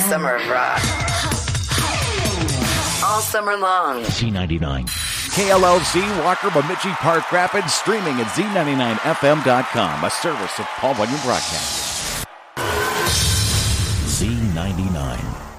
summer of rock. All summer long. Z99. KLLZ, Walker, Bemidji Park Rapids, streaming at Z99FM.com, a service of Paul Bunyan Broadcasting. Z99.